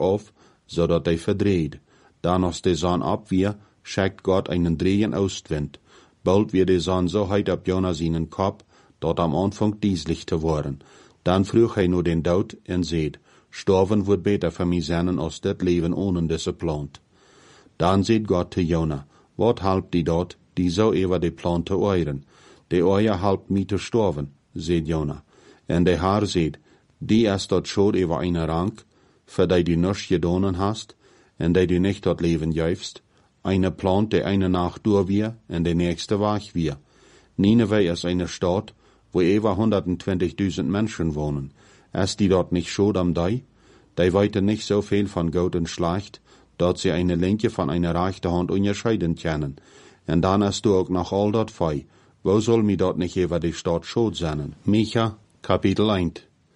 auf, zodat hij verdreht. Dan als de zon opweer, schickt Gott einen drehen Ostwind. Bald wird die Sonne so heit ab Jona seinen Kopf, dort am Anfang dieslich te worden. Dan vroeg hij nur den Dood en zeid, sterven wordt beter voor mij zijn als dit leven ohne deze plant. Dan zeid Gott te Jona, wat helpt die dort, die zo over de plant te euren? De euer helpt mij te sterven, zeid Jona. En de Haar zeid, die is dort schuld over eine rank, für die nisch gedonen hast, en die nicht dort leven juifst, eine plant, die eine Nacht durch wir, en de nächste wach wir. Nineveh ist eine Stadt, wo über 120.000 Menschen wohnen. Ist die dort nicht schuld am die? Die weiten nicht so viel von Gott und Schlecht, dort sie eine linke von einer rechten Hand unterscheiden können. Und dann ist du auch noch all dort fei. Wo soll mir dort nicht über die Stadt schuld sein? Micha, Kapitel 1.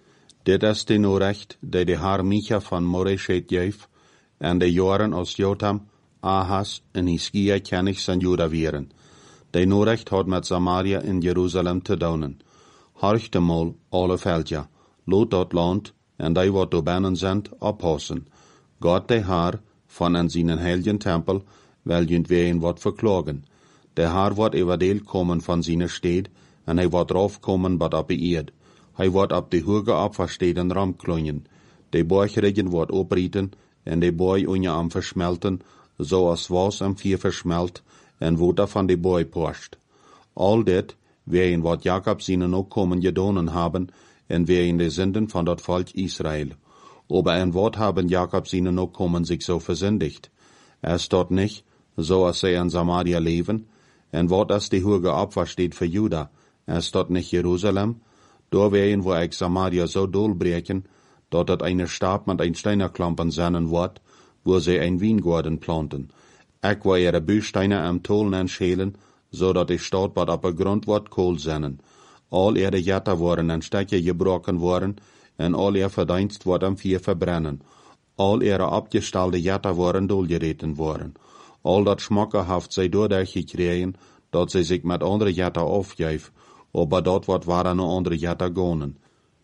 Dit ist die Nachricht, die Herr Micha von Moreshet gaf, en de Jahren aus Jotam, Ahas en Hiskia König van Juda wären. Die Nachricht hat mit Samaria in Jerusalem te doen. Horcht mal alle Völker, lot dat Land, en die wat do binnen sind, oppassen. Gott der Herr, von an seinen heiligen Tempel, will wir ihn wat verklagen. Der Herr wird everdeel kommen von seiner Städt, en hij wird raufkommen bat op die Erd. Hij wordt op de hoge opversteden ramklonjen. De borgerigen wordt oprieten, en de boy unje am verschmelten, zoals was am vier verschmelt, en water van de boy porscht. Al dit, wegen wat Jakob seinen Nachkommen gedonen haben, en wegen de Sünden von dat Volk Israel. Aber en wat haben Jakob seinen Nachkommen sich so versündigt? Ist dort nicht, so als sie in Samaria leben, en wat als die hoge Opfer steht für Juda, ist dort nicht Jerusalem? Da wegen wo ich Samaria so dolbreken, dort hat eine Stab mit ein Steinerklampen seinen Wort, wo sie ein Weingarten planten. Ich wo ihre Büsteine am Tollen schälen, so dat die Stadt bad op Grund wordt kohl sennen. All ihre Jatter worden in Stücke gebrochen worden, en all ihr Verdienst wordt am Vier verbrennen. All ihre abgestallte Jatter worden dolgereten worden. All dat schmackerhaft sei dadurch gekriegen, dat sie sich mit andere Jatter aufgeef, aber dort wordt waren no andere Jatter gonen.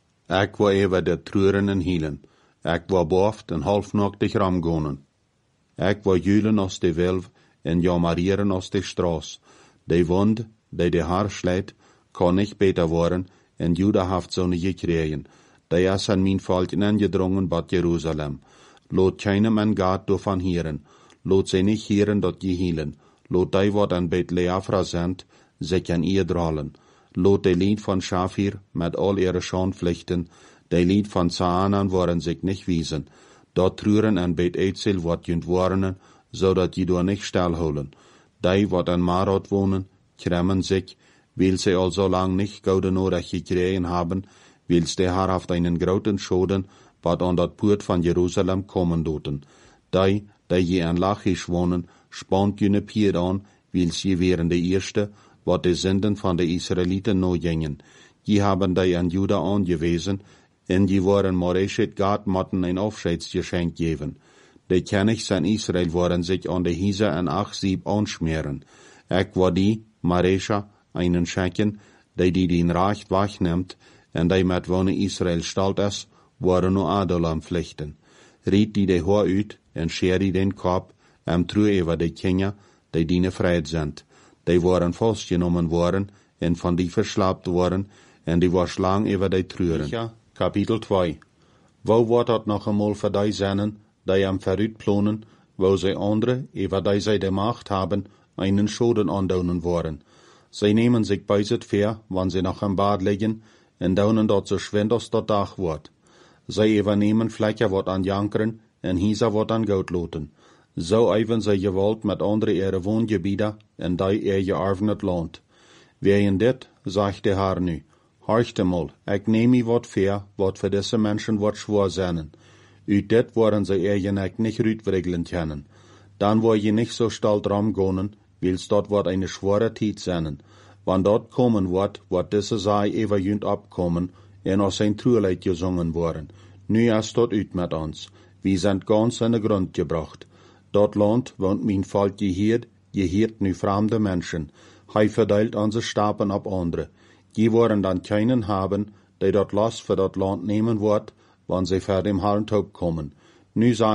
Ich wo über de Trüren en hielen. Ich wo boft en halfnacktig ramgonen. Ich wo jülen aus de Wilf en jamarieren aus de Straß. De Wund, die de Haar schlägt, kann nicht besser worden, en Juda haft so nicht gekriegen. Die ist an mein Volk ingedrungen bad Jerusalem. Lot keinem man Gott davon hören. Lot sie nicht hören, dort gehielen. Lot die wat an Bet Leafra sind, sich an ihr drallen. Lot de Lied von Schafir mit all ihre Schandpflichten, de Lied von Zaanan waren sich nicht wiesen. Dort trüren an Bet Etzel wat jünd warnen, so dat die do nicht stillholen. Die, wat an Marot wohnen, kremmen sich, weil sie also lang nicht gute Nachricht gekriegen haben, weil der Herr auf einen großen Schoden, wat an dat Port von Jerusalem kommen doten. Die je an Lachisch wohnen, spannt jene Pier an, weil sie wären die Erste, wat die Sünden von de Israeliten no gingen. Die haben die an Juda angewiesen, en die waren Moreshet Gad motten ein Aufscheidsgeschenk geben. De Königs in Israel waren sich an de Hiese en Achsieb anschmieren. Ich war die, Maresha, einen Schenken, die den Reich wachnimmt, en die mit wonen Israel stalt ist, waren nur Adolam pflichten. Riet die de Haar uit, en scher die den Kopf, true über de Kinder, die diene Freit sind. Die waren festgenommen worden, en von die verslaapt worden, en die war schlang über de Trüren. Ja, Kapitel 2. Wo wordt dat noch einmal für die seinen, die am verrückt planen, wo sie andere, über die sie die Macht haben, einen Schaden andaunen wollen. Sie nehmen sich beiset fair, wann sie noch im Bad liegen, und daunen dort so schwind als dort Dach wird. Sie übernehmen Fläche wat an Jankeren, und Hieser wat an Gold loten. So eiven sie gewollt mit andere ihre Wohngebiete, und die ihr gearbenet Land. Wegen dit, sagt der Herr nu, horcht mal, ich nehme wat fair, wat für diese Menschen wat schwor seinen. Uit dit worden sie eigentlich nicht rütwregeln können. Dann wo je nicht so stalt ramgonen, wils dort wat eine schwere Tijd sein. Wann dort kommen wird diese sei ever jünd abkommen, en aus sein Trueleid gesungen worden. Nu ist dort uit mit uns. Wir sind ganz in den Grund gebracht. Dort Land wohnt mein Volk gehiert nu fremde Menschen. Hij verteilt unsere Staben ab andere. Die wollen dann keinen haben, der dort Last für dort Land nehmen wird, wann sie vor dem Herrn kommen. Nu